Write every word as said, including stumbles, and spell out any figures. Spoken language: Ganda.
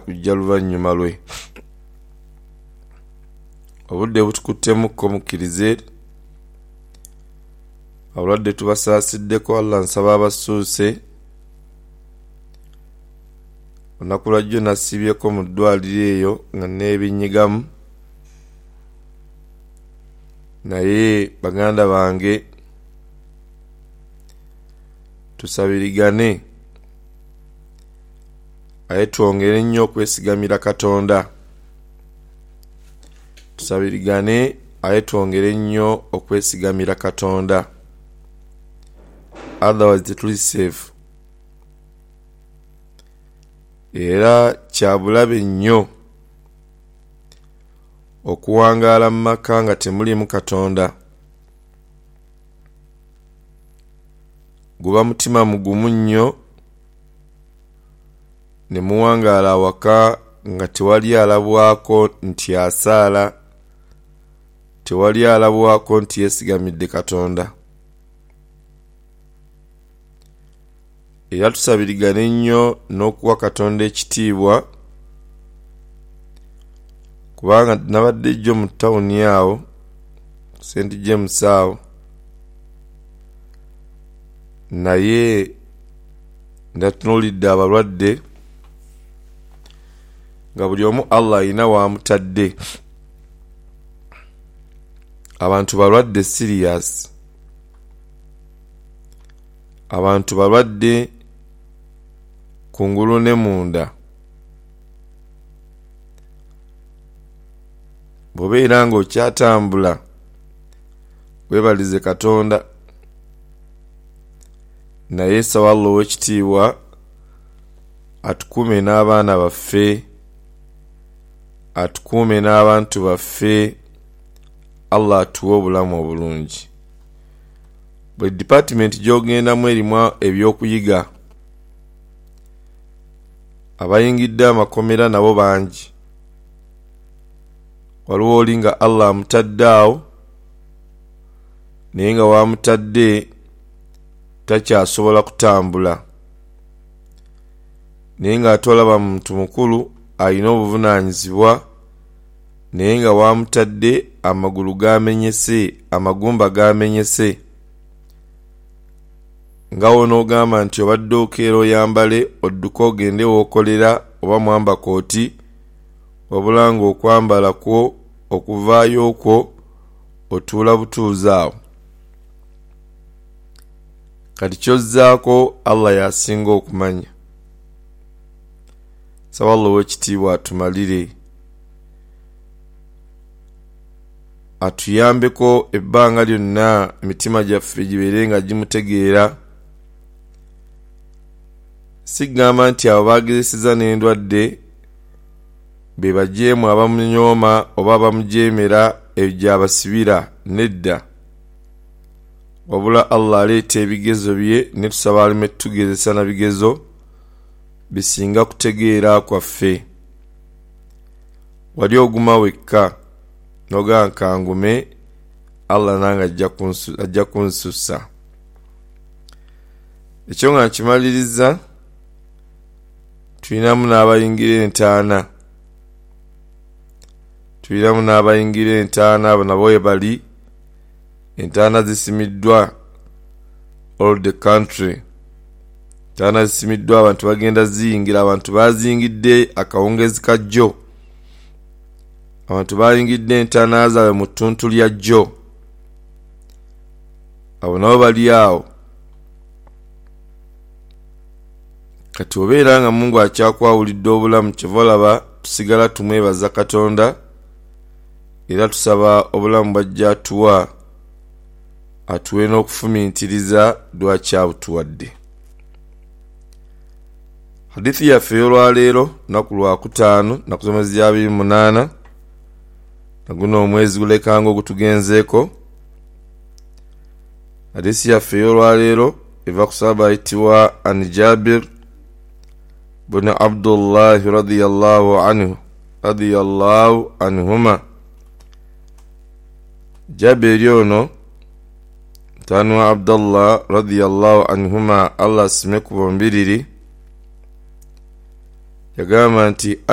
kujja luvannyuma lwe. Obudde butukuttemu mukkirize. Abalwadde tubasaasiddeko, Allah nsaba abasuuse. Olunaku lwajjo nasibyeko mu ddwaliro eyo nga neebinyigamu, naye baganda bange tusabirigane, aye twongere nnyo okwesigamira Katonda. Tusabirigane, aye twongere nnyo okwesigamira Katonda, otherwise tetuli safe. Era kyabulabe nnyo okuwangaala mu maka nga temulimu Katonda. Guba mutima mugumu nnyo ne muwangaala awaka nga tewali alabwako nti asaala, tewali alabwako nti yeesigamidde Katonda. Era tusabirigane nnyo n'okuwa Katonda ekitiibwa, kubanga nabadde jjo mu tawuni awo Saint James awo, naye ndatunuulidde abalwadde nga buli omu Allah alina wamutadde. Abantu balwadde serious, abantu balwadde kungulu ne munda. Bw'obeera nga okyatambula weebalize Katonda, naye ssawa Allah ow'ekitiibwa atukuume n'abaana baffe, atukuume n'abantu baffe, Allah atuwe obulamu obulungi. Buli department gy'ogendamu erimu ebyokuyiga. Abayingidde amakomera nabo bangi. Waliwo oli nga Allah amutadde awo, naye nga wamutadde takyasobola kutambula, naye nga ate olaba muntu mukulu alina obuvunaanyizibwa, naye nga wamutadde amagulu gamenyese, amagumba gamenyese. Nga wonoogamba nti obadde okeera oyambale odduka ogende wookolera oba mwamba kooti, wabula nga okwambala kwo okuvaayo okwo otuula butuuzi awo. Kati kyozzaako Allah yasinga okumanya. Ssawa Allah ow'ekitiibwa atumalire, atuyambeko ebbanga lyonna emitima gyaffe gibeere nga gimutegeera. Sigamba nti abo baagezeseza n'endwadde be bajeemu abamunyooma oba abamujeemera ebyo gy'abasibira, nedda. Wabula Allah aleeta ebigezo bye ne tusaba aleme tugezesa na bigezo bisinga kutegeera kwaffe. Wali oguma wekka noga nkangume, Allah nanga ajja kunsussa. Ekyo nga nkimaliriza, tulinamu n'abayingira entaana. Tulinamu n'abayingira entaana, abo nabo we bali. Entaana zisimiddwa all the country. Entaana zisimiddwa, abantu bagenda ziyingira, abantu bazingidde akawungezi ka jjo. Abantu bayingidde entaana zaabwe mu ttuntu lya jjo. Abo nabo bali awo. Kati obeera nga Mungu akyakwawulidde obulamu, kyova olaba tusigala tumwebaza Katonda, era tusaba obulamu bw'ajja atuwa atuwe n'okufumiitiriza lwakyabutuwadde. Hadithi yaffe y'olwaleero lunaku lwa kutaano nakusomezi ya abiri munaana naguno omwezi gulekanga ogutugenzeeko. Hadithi yaffe y'olwaleero eva ku sahaba ayitibwa an Jabir bin Abdullah radiyallahu anhu radiyallahu anhuma. Jabir ono tanu Abdullah radiyallahu anhuma, Allah asime ku bombiriri, yagamba nti